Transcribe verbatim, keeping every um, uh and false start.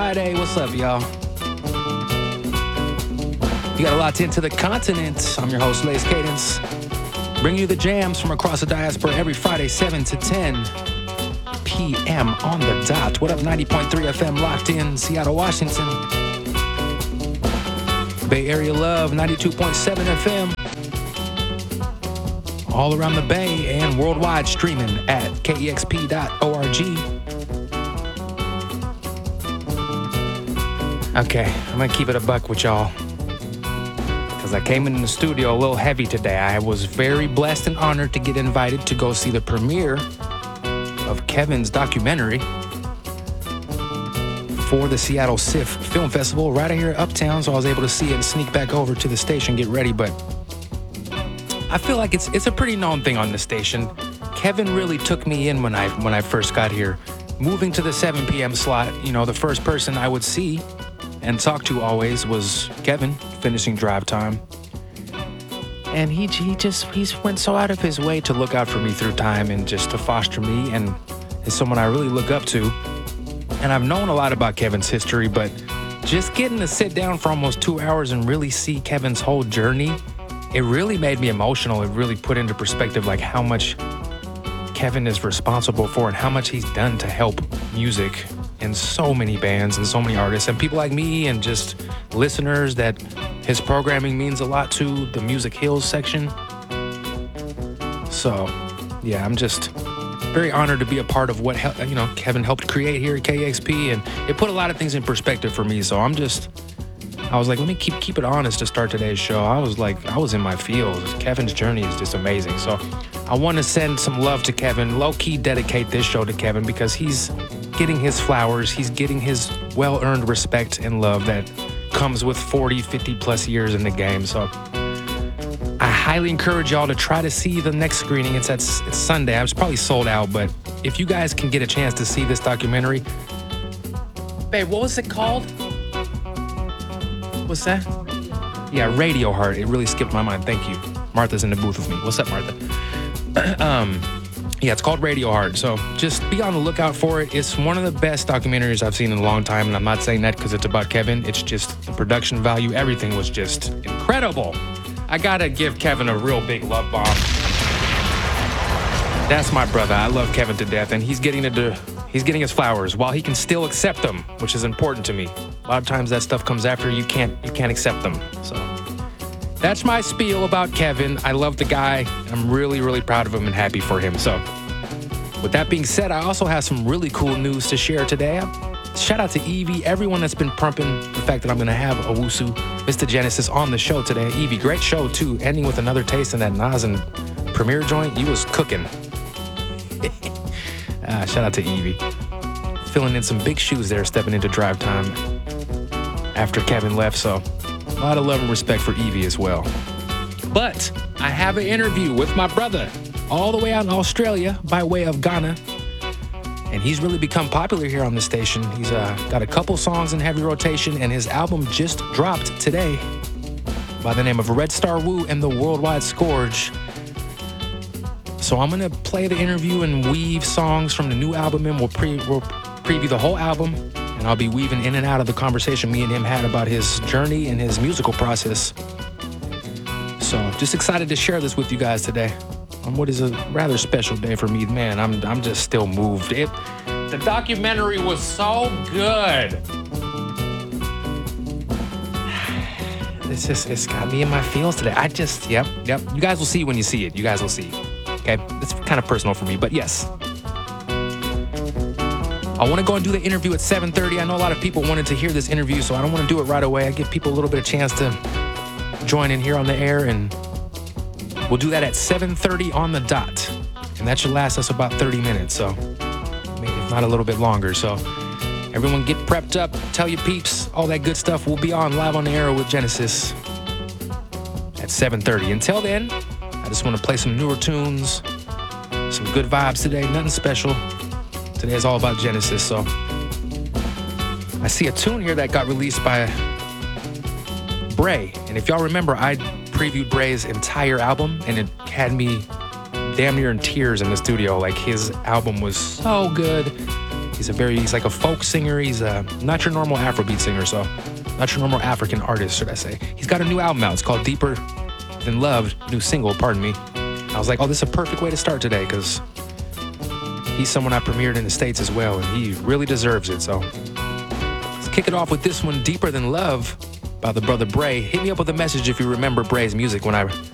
Friday. What's up, y'all? You got a lot into the continent. I'm your host, Lace Cadence. Bringing you the jams from across the diaspora every Friday, seven to ten p.m. on the dot. What up, ninety point three F M locked in Seattle, Washington. Bay Area love, ninety-two point seven F M. All around the Bay and worldwide streaming at K E X P dot org. Okay, I'm gonna keep it a buck with y'all, because I came in the studio a little heavy today. I was very blessed and honored to get invited to go see the premiere of Kevin's documentary for the Seattle S I F Film Festival right here at Uptown, so I was able to see it and sneak back over to the station, get ready. But I feel like it's it's a pretty known thing on the station. Kevin really took me in when I when I first got here. Moving to the seven p.m. slot, you know, the first person I would see and talk to always was Kevin, finishing drive time. And he he just he's went so out of his way to look out for me through time and just to foster me, and is someone I really look up to. And I've known a lot about Kevin's history, but just getting to sit down for almost two hours and really see Kevin's whole journey, it really made me emotional. It really put into perspective like how much Kevin is responsible for and how much he's done to help music in so many bands and so many artists and people like me and just listeners that his programming means a lot to, the Music Hills section. So, yeah, I'm just very honored to be a part of what, you know, Kevin helped create here at K E X P, and it put a lot of things in perspective for me. So I'm just, I was like, let me keep keep it honest to start today's show. I was like, I was in my feels. Kevin's journey is just amazing. So I want to send some love to Kevin, low-key dedicate this show to Kevin, because he's getting his flowers. He's getting his well-earned respect and love that comes with forty, fifty plus years in the game. So I highly encourage y'all to try to see the next screening. It's at it's Sunday. I was probably sold out, but if you guys can get a chance to see this documentary. Babe, what was it called? What's that? Yeah, Radio Heart. It really skipped my mind. Thank you. Martha's in the booth with me. What's up, Martha? um, yeah, it's called Radio Heart. So just be on the lookout for it. It's one of the best documentaries I've seen in a long time, and I'm not saying that because it's about Kevin. It's just the production value. Everything was just incredible. I gotta give Kevin a real big love bomb. That's my brother. I love Kevin to death, and he's getting into he's getting his flowers while he can still accept them, which is important to me. A lot of times that stuff comes after you can't you can't accept them. So that's my spiel about Kevin. I love the guy. I'm really, really proud of him and happy for him. So with that being said, I also have some really cool news to share today. Shout out to Evie, everyone that's been pumping the fact that I'm going to have Owusu, Mister Genesis, on the show today. Evie, great show too, ending with another taste in that Nas and Premier joint. You was cooking. ah, shout out to Evie. Filling in some big shoes there, stepping into drive time after Kevin left. So a lot of love and respect for Evie as well. But I have an interview with my brother all the way out in Australia by way of Ghana. And he's really become popular here on the station. He's uh, got a couple songs in heavy rotation, and his album just dropped today by the name of Red Star Wu and the Worldwide Scourge. So I'm gonna play the interview and weave songs from the new album in. We'll, pre- we'll preview the whole album, and I'll be weaving in and out of the conversation me and him had about his journey and his musical process. So just excited to share this with you guys today on what is a rather special day for me. Man, I'm I'm just still moved. It, the documentary was so good. It's just, it's got me in my feels today. I just, yep, yep. You guys will see when you see it. You guys will see. Okay, it's kind of personal for me, but yes. I want to go and do the interview at seven thirty. I know a lot of people wanted to hear this interview, so I don't want to do it right away. I give people a little bit of chance to join in here on the air, and we'll do that at seven thirty on the dot. And that should last us about thirty minutes, so maybe if not a little bit longer. So everyone get prepped up, tell your peeps, all that good stuff. We'll be on live on the air with Genesis at seven thirty. Until then, I just want to play some newer tunes, some good vibes today, nothing special. Today is all about Genesis, so I see a tune here that got released by Bray. And if y'all remember, I previewed Bray's entire album, and it had me damn near in tears in the studio. Like, his album was so good. He's a very, he's like a folk singer. He's uh, not your normal Afrobeat singer, so not your normal African artist, should I say. He's got a new album out. It's called Deeper Than Love, new single, pardon me. I was like, oh, this is a perfect way to start today, because he's someone I premiered in the States as well, and he really deserves it. So let's kick it off with this one, Deeper Than Love, by the brother Bray. Hit me up with a message if you remember Bray's music when I